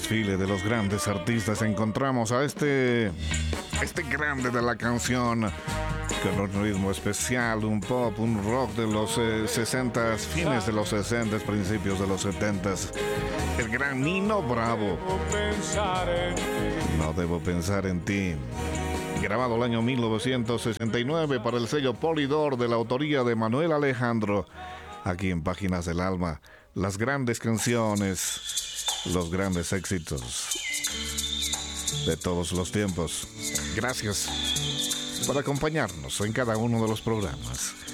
desfile de los grandes artistas encontramos a este grande de la canción con un ritmo especial, un pop, un rock de los 60, fines de los 60, principios de los 70. El gran Nino Bravo. No debo pensar en ti. Grabado el año 1969 para el sello Polydor, de la autoría de Manuel Alejandro. Aquí en Páginas del Alma, las grandes canciones, los grandes éxitos de todos los tiempos. Gracias por acompañarnos en cada uno de los programas.